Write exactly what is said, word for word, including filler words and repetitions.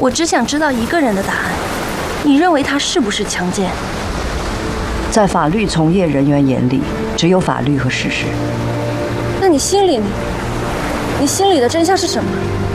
我只想知道一个人的答案，你认为他是不是强奸？ 在法律从业人员眼里，只有法律和事实。 那你心里呢？你心里的真相是什么？